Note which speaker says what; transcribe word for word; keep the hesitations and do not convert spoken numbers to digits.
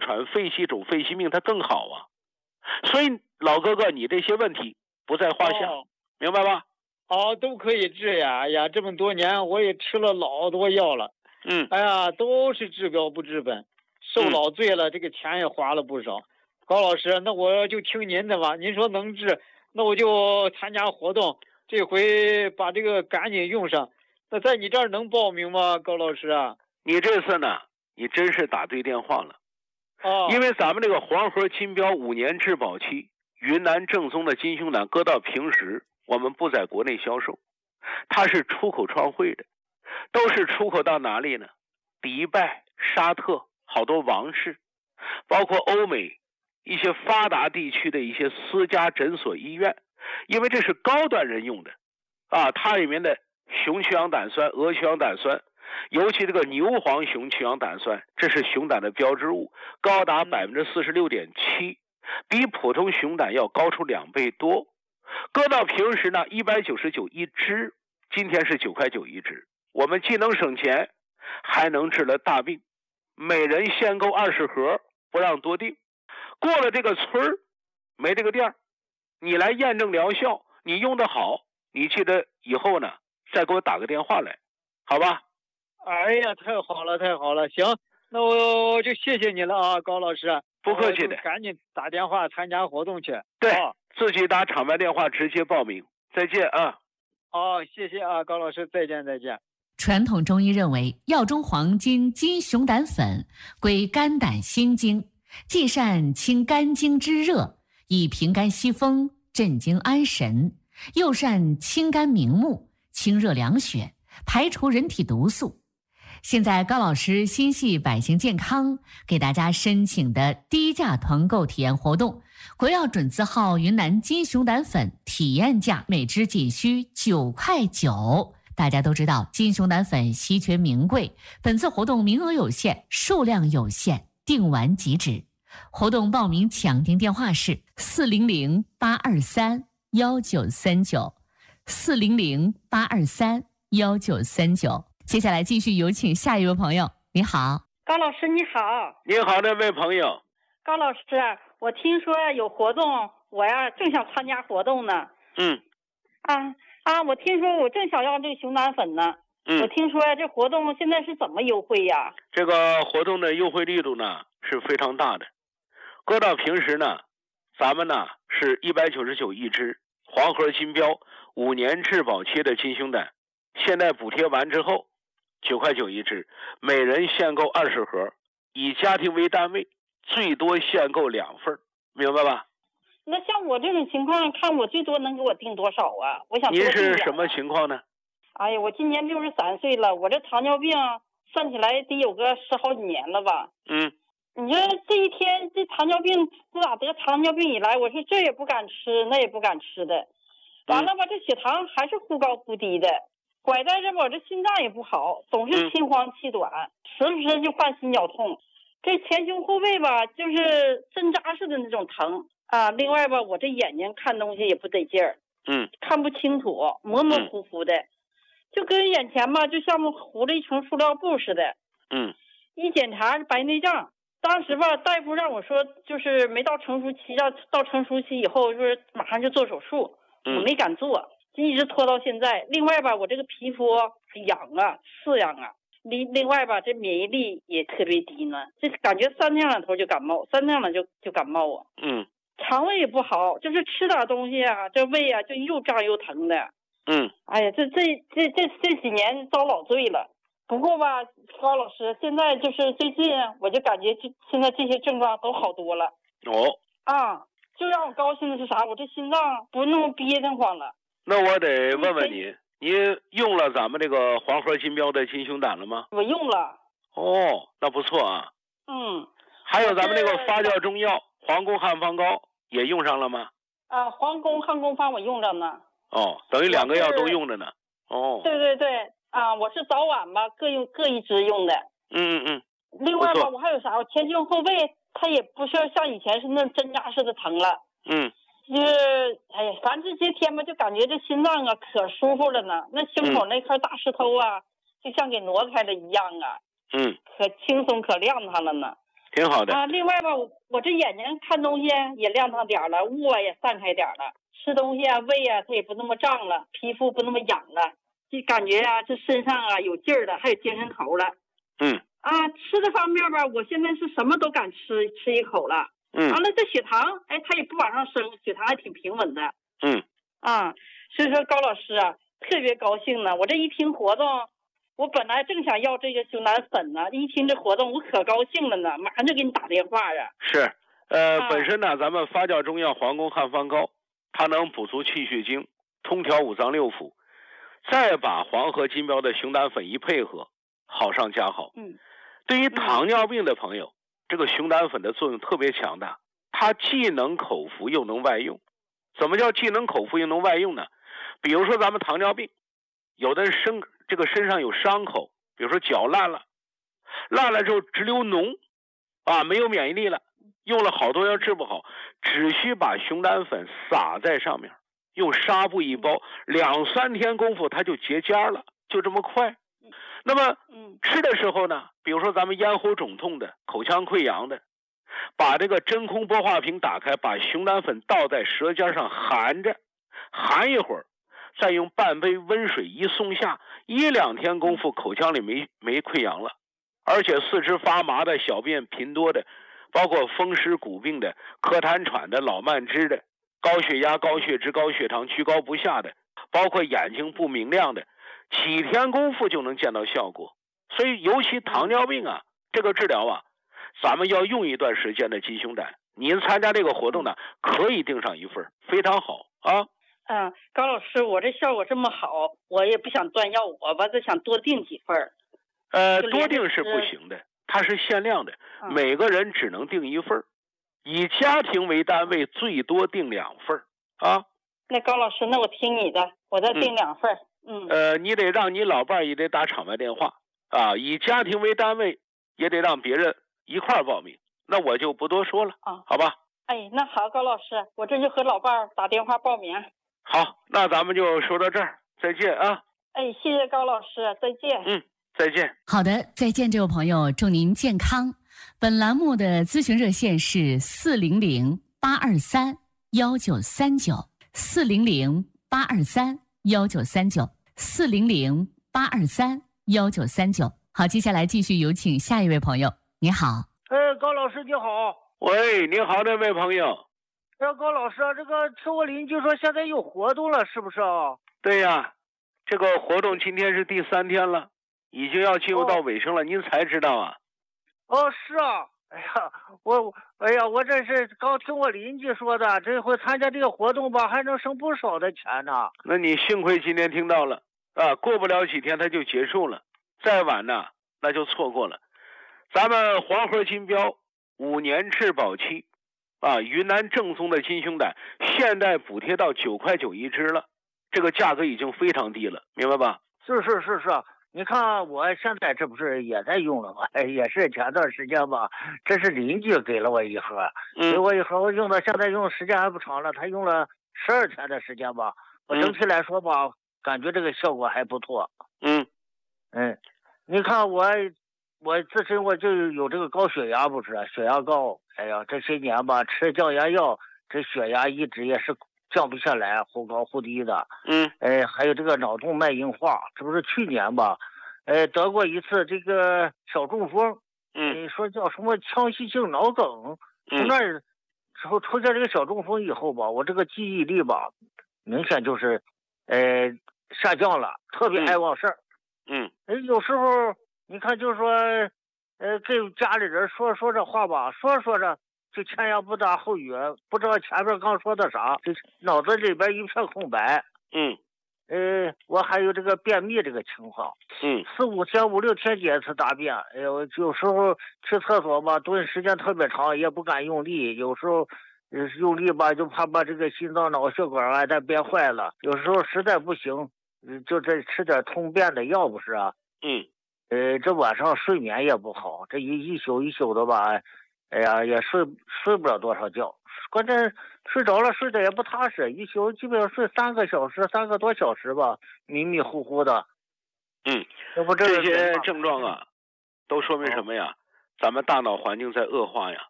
Speaker 1: 喘、肺气肿、肺气命，它更好啊。所以老哥哥，你这些问题不在话下，
Speaker 2: 哦、
Speaker 1: 明白吧？
Speaker 2: 哦，都可以治呀！哎呀，这么多年我也吃了老多药了，
Speaker 1: 嗯，
Speaker 2: 哎呀，都是治标不治本，受老罪了，嗯、这个钱也花了不少。高老师，那我就听您的吧，您说能治，那我就参加活动，这回把这个赶紧用上。那在你这儿能报名吗，高老师啊？
Speaker 1: 你这次呢，你真是打对电话了。
Speaker 2: 哦，
Speaker 1: 因为咱们这个黄河金标五年质保期，云南正宗的金胸胆搁到平时，我们不在国内销售，它是出口创汇的，都是出口到哪里呢？迪拜、沙特，好多王室，包括欧美一些发达地区的一些私家诊所、医院，因为这是高端人用的啊，它里面的雄曲氧胆酸、鹅曲氧胆酸，尤其这个牛黄雄曲氧胆酸，这是熊胆的标志物，高达百分之四十六点七，比普通熊胆要高出两倍多。搁到平时呢，一百九十九一支，今天是九块九一支。我们既能省钱，还能治了大病，每人限购二十盒，不让多订。过了这个村儿，没这个店儿，你来验证疗效，你用的好，你记得以后呢，再给我打个电话来，好吧？
Speaker 2: 哎呀，太好了，太好了！行，那我就谢谢你了啊，高老师。
Speaker 1: 不客气的，
Speaker 2: 赶紧打电话参加活动去。
Speaker 1: 对，哦、自己打场外电话直接报名。再见啊！
Speaker 2: 哦，谢谢啊，高老师，再见再见。
Speaker 3: 传统中医认为，药中黄金金熊胆粉归肝胆心经，既善清肝经之热，以平肝息风、镇惊安神，又善清肝明目、清热凉血，排除人体毒素。现在高老师心系百姓健康，给大家申请的低价团购体验活动，国药准字号云南金熊胆粉体验价每支仅需九块九。大家都知道金熊胆粉稀缺名贵，本次活动名额有限，数量有限，订完即止。活动报名抢订电话是四零零八二三幺九三九，四零零八二三幺九三九。接下来继续有请下一位朋友。你好，
Speaker 4: 高老师你好。
Speaker 1: 你好，那位朋友。
Speaker 4: 高老师，我听说有活动，我呀正想参加活动呢。
Speaker 1: 嗯。
Speaker 4: 啊啊，我听说我正想要这个熊胆粉呢。
Speaker 1: 嗯。
Speaker 4: 我听说这活动现在是怎么优惠呀？
Speaker 1: 这个活动的优惠力度呢是非常大的。搁到平时呢，咱们呢是一百九十九一支，黄河金标五年质保期的金熊胆，现在补贴完之后。九块九一支，每人限购二十盒，以家庭为单位，最多限购两份，明白吧？
Speaker 4: 那像我这种情况，看我最多能给我订多少啊？我想。
Speaker 1: 您是什么情况呢？
Speaker 4: 哎呀，我今年六十三岁了，我这糖尿病算起来得有个十好几年了吧？
Speaker 1: 嗯。
Speaker 4: 你说这一天这糖尿病，自打得糖尿病以来，我是这也不敢吃，那也不敢吃的，完了吧，这血糖还是忽高忽低的。拐带着我这心脏也不好，总是心慌气短，嗯、时不时就犯心绞痛。这前胸后背吧，就是针扎似的那种疼啊。另外吧，我这眼睛看东西也不得劲儿，
Speaker 1: 嗯，
Speaker 4: 看不清楚，模模糊糊的，嗯、就跟眼前吧，就像糊了一层塑料布似的。
Speaker 1: 嗯，
Speaker 4: 一检查白内障，当时吧，大夫让我说，就是没到成熟期，要到成熟期以后，就是马上就做手术，
Speaker 1: 嗯、
Speaker 4: 我没敢做。一直拖到现在。另外吧，我这个皮肤痒啊、刺痒啊，另另外吧，这免疫力也特别低呢，这感觉三天两头就感冒，三天两就就感冒啊。
Speaker 1: 嗯。
Speaker 4: 肠胃也不好，就是吃点东西啊，这胃啊就又胀又疼的。
Speaker 1: 嗯。
Speaker 4: 哎呀，这这这这这几年遭老罪了。不过吧，高老师，现在就是最近我就感觉这现在这些症状都好多了。
Speaker 1: 哦。
Speaker 4: 啊，就让我高兴的是啥？我这心脏不那么憋得慌了。
Speaker 1: 那我得问问你，你用了咱们这个黄河金标的金熊胆了吗？
Speaker 4: 我用了。
Speaker 1: 哦，那不错啊。
Speaker 4: 嗯。
Speaker 1: 还有咱们这个发酵中药黄宫汉方膏也用上了吗？
Speaker 4: 啊，黄宫汉宫方我用着呢。
Speaker 1: 哦，等于两个药都用着呢。哦。
Speaker 4: 对对对，啊，我是早晚吧各用各一支用的。
Speaker 1: 嗯嗯嗯。
Speaker 4: 另外吧，我还有啥？我前胸后背它也不是像以前是那针扎似的疼了。
Speaker 1: 嗯。
Speaker 4: 就是哎呀，反正这些天吧，就感觉这心脏啊可舒服了呢。那胸口那块大石头啊，嗯、就像给挪开了一样啊。
Speaker 1: 嗯。
Speaker 4: 可轻松可亮堂了呢。
Speaker 1: 挺好的
Speaker 4: 啊。另外吧，我我这眼睛看东西也亮堂点了，窝也散开点了，吃东西啊，胃啊，它也不那么胀了，皮肤不那么痒了，就感觉啊，这身上啊有劲儿了，还有精神头了。
Speaker 1: 嗯。
Speaker 4: 啊，吃的方面吧，我现在是什么都敢吃，吃一口了。
Speaker 1: 嗯。
Speaker 4: 完了，这血糖，哎，它也不往上升，血糖还挺平稳的。
Speaker 1: 嗯。
Speaker 4: 啊，所以说高老师啊，特别高兴呢。我这一听活动，我本来正想要这个熊胆粉呢，一听这活动，我可高兴了呢，马上就给你打电话啊。
Speaker 1: 是，呃，
Speaker 4: 啊、
Speaker 1: 本身呢，咱们发酵中药黄宫汉方膏，它能补足气血经，通调五脏六腑，再把黄河金标的熊胆粉一配合，好上加好。
Speaker 4: 嗯。
Speaker 1: 对于糖尿病的朋友，嗯、这个熊胆粉的作用特别强大，它既能口服又能外用。怎么叫既能口服又能外用呢？比如说咱们糖尿病，有的人身这个身上有伤口，比如说脚烂了，烂了之后直流脓，啊，没有免疫力了，用了好多药治不好，只需把熊胆粉撒在上面，用纱布一包，两三天功夫它就结痂了，就这么快。那么吃的时候呢，比如说咱们咽喉肿痛的、口腔溃疡的，把这个真空玻化瓶打开，把熊胆粉倒在舌尖上含着，含一会儿，再用半杯温水一送下，一两天功夫口腔里没没溃疡了，而且四肢发麻的、小便频多的，包括风湿骨病的、咳痰喘的、老慢支的、高血压、高血脂、高血糖、居高不下的，包括眼睛不明亮的，几天功夫就能见到效果。所以尤其糖尿病啊，这个治疗啊，咱们要用一段时间的金熊胆。您参加这个活动呢，可以订上一份，非常好啊。
Speaker 4: 嗯，高老师，我这效果这么好，我也不想断药，我吧就想多订几份。
Speaker 1: 呃，多订是不行的，它是限量的，嗯、每个人只能订一份，以家庭为单位，最多订两份啊。
Speaker 4: 那高老师，那我听你的，我再订两份。嗯。
Speaker 1: 嗯呃，你得让你老伴儿也得打场外电话啊，以家庭为单位，也得让别人一块儿报名。那我就不多说了啊，好吧？
Speaker 4: 哎，那好，高老师，我这就和老伴儿打电话报名。
Speaker 1: 好，那咱们就说到这儿，再见啊！
Speaker 4: 哎，谢谢高老师，再见。
Speaker 1: 嗯，再见。
Speaker 3: 好的，再见，这位朋友，祝您健康。本栏目的咨询热线是四零零八二三幺九三九，四零零八二三幺九三九，四零零八二三幺九三九。好，接下来继续有请下一位朋友。你好。
Speaker 5: 哎，高老师你好。
Speaker 1: 喂，你好，这位朋友。
Speaker 5: 哎，高老师啊，这个听我邻居说现在有活动了，是不是啊？
Speaker 1: 对呀，这个活动今天是第三天了，已经要进入到尾声了，哦、您才知道啊？
Speaker 5: 哦，是啊。哎呀，我，哎呀，我这是刚听我邻居说的，这回参加这个活动吧，还能省不少的钱呢。
Speaker 1: 那你幸亏今天听到了啊，过不了几天它就结束了，再晚呢那就错过了。咱们黄河金标五年质保期啊，云南正宗的金熊胆现在补贴到九块九一支了，这个价格已经非常低了，明白吧？
Speaker 5: 是是是是，你看我现在这不是也在用了吗？也是前段时间吧，这是邻居给了我一盒，
Speaker 1: 嗯、
Speaker 5: 给我一盒，我用到现在用时间还不长了，他用了十二天的时间吧，我整体来说吧，嗯、感觉这个效果还不错。
Speaker 1: 嗯
Speaker 5: 嗯，你看我。我自身我就有这个高血压，不是血压高，哎呀，这些年吧吃降压药，这血压一直也是降不下来，忽高忽低的。
Speaker 1: 嗯，
Speaker 5: 哎，还有这个脑动脉硬化，这不是去年吧，呃，得过一次这个小中风，
Speaker 1: 嗯，
Speaker 5: 说叫什么腔隙性脑梗，从那儿之后出现这个小中风以后吧，我这个记忆力吧，明显就是，呃，下降了，特别爱忘事儿。
Speaker 1: 嗯，
Speaker 5: 哎，有时候。你看，就是说，呃，跟家里人说说这话吧，说着说着就前言不搭后语，不知道前面刚说的啥，就脑子里边一片空白。
Speaker 1: 嗯，
Speaker 5: 呃，我还有这个便秘这个情况。
Speaker 1: 嗯，
Speaker 5: 四五天、五六天解一次大便。哎呦，有时候去厕所吧，蹲时间特别长，也不敢用力。有时候，呃，用力吧，就怕把这个心脏脑血管啊再憋坏了。有时候实在不行，就再吃点通便的药，不是啊？
Speaker 1: 嗯。
Speaker 5: 呃，这晚上睡眠也不好，这一一宿一宿的吧，哎呀，也睡睡不了多少觉。关键睡着了，睡得也不踏实，一宿基本上睡三个小时，三个多小时吧，迷迷糊糊的。
Speaker 1: 嗯，
Speaker 5: 这不这
Speaker 1: 这些症状啊，都说明什么呀？ 咱们大脑环境在恶化呀。